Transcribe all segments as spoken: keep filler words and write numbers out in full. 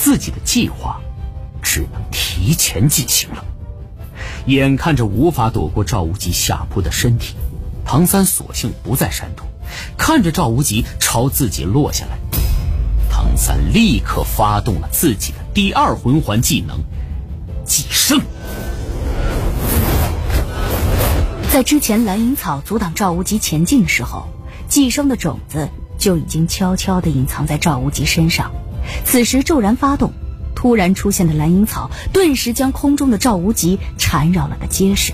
自己的计划只能提前进行了。眼看着无法躲过赵无极下扑的身体，唐三索性不再闪躲，看着赵无极朝自己落下来，唐三立刻发动了自己的第二魂环技能寄生。 在之前蓝银草阻挡赵无极前进的时候，寄生的种子就已经悄悄地隐藏在赵无极身上，此时骤然发动，突然出现的蓝银草顿时将空中的赵无极缠绕了个结实。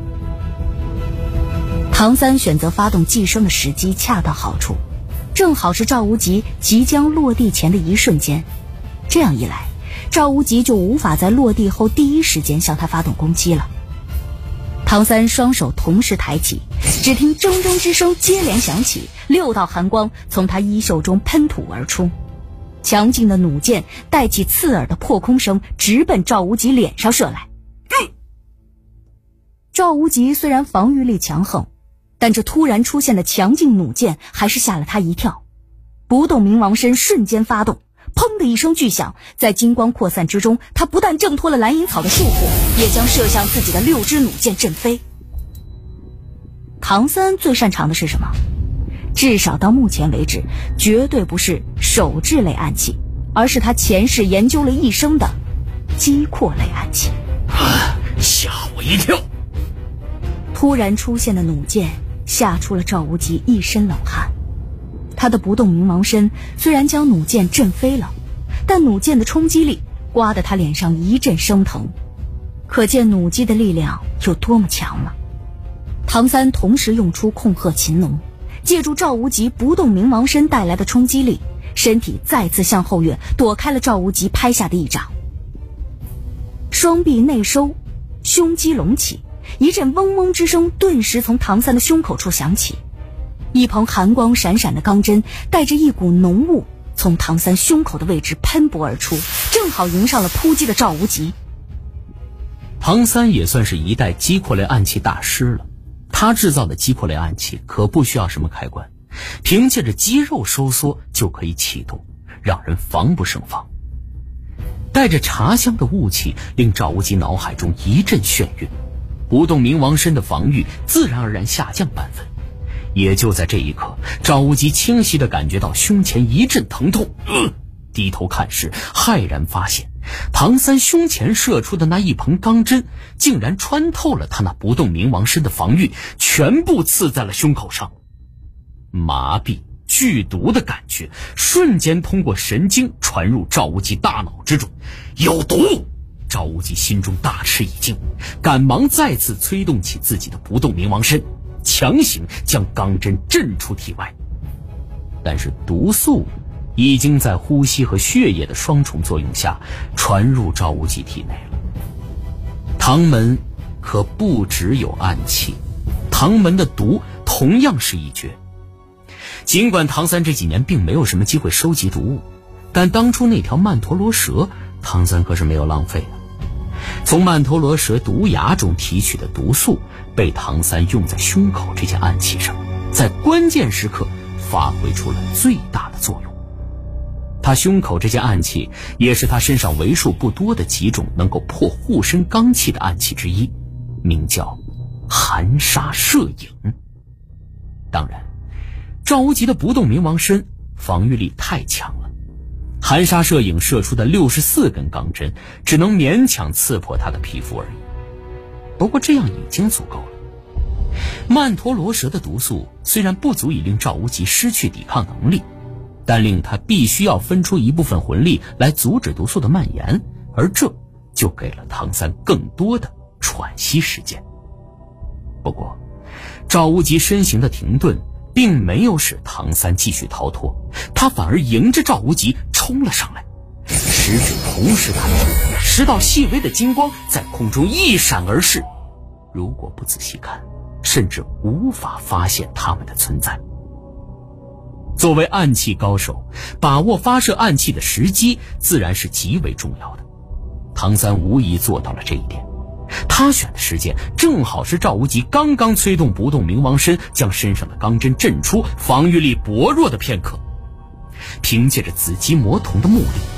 唐三选择发动寄生的时机恰到好处，正好是赵无极即将落地前的一瞬间，这样一来，赵无极就无法在落地后第一时间向他发动攻击了。唐三双手同时抬起，只听铮铮之声接连响起，六道寒光从他衣袖中喷吐而出，强劲的弩箭带起刺耳的破空声，直奔赵无极脸上射来。嗯、赵无极虽然防御力强横，但这突然出现的强劲弩箭还是吓了他一跳。不动明王身瞬间发动，砰的一声巨响，在金光扩散之中，他不但挣脱了蓝银草的束缚，也将射向自己的六支弩箭震飞。唐三最擅长的是什么？至少到目前为止，绝对不是手制类暗器，而是他前世研究了一生的击扩类暗器。 啊！吓我一跳！ 突然出现的弩箭吓出了赵无极一身冷汗。他的不动明王身虽然将弩箭震飞了，但弩箭的冲击力刮得他脸上一阵生疼，可见弩机的力量有多么强了。唐三同时用出控鹤擒龙，借助赵无极不动明王身带来的冲击力，身体再次向后跃，躲开了赵无极拍下的一掌。双臂内收，胸肌隆起，一阵嗡嗡之声顿时从唐三的胸口处响起，一蓬寒光闪闪的钢针带着一股浓雾从唐三胸口的位置喷薄而出，正好迎上了扑击的赵无极。 唐三也算是一代击扩类暗器大师了，他制造的击扩类暗器可不需要什么开关，凭借着肌肉收缩就可以启动，让人防不胜防。带着茶香的雾气令赵无极脑海中一阵眩晕，不动明王身的防御自然而然下降半分。也就在这一刻，赵无极清晰地感觉到胸前一阵疼痛，呃、低头看时，骇然发现唐三胸前射出的那一蓬钢针竟然穿透了他那不动明王身的防御，全部刺在了胸口上。麻痹剧毒的感觉瞬间通过神经传入赵无极大脑之中，有毒！赵无极心中大吃一惊，赶忙再次催动起自己的不动明王身，强行将钢针震出体外。但是毒素已经在呼吸和血液的双重作用下传入赵无极体内了。唐门可不只有暗器，唐门的毒同样是一绝。尽管唐三这几年并没有什么机会收集毒物，但当初那条曼陀罗蛇唐三可是没有浪费的。从曼陀罗蛇毒牙中提取的毒素被唐三用在胸口这件暗器上，在关键时刻发挥出了最大的作用。他胸口这件暗器也是他身上为数不多的几种能够破护身罡气的暗器之一，名叫寒沙射影。当然，赵无极的不动明王身防御力太强了，寒沙射影射出的六十四根钢针只能勉强刺破他的皮肤而已。不过这样已经足够了。曼陀罗蛇的毒素虽然不足以令赵无极失去抵抗能力，但令他必须要分出一部分魂力来阻止毒素的蔓延，而这就给了唐三更多的喘息时间。不过赵无极身形的停顿并没有使唐三继续逃脱，他反而迎着赵无极冲了上来，食指同时弹出，十道细微的金光在空中一闪而逝，如果不仔细看，甚至无法发现他们的存在。作为暗器高手，把握发射暗器的时机自然是极为重要的。唐三无疑做到了这一点，他选的时间正好是赵无极刚刚催动不动明王身将身上的钢针震出，防御力薄弱的片刻。凭借着紫极魔瞳的目力，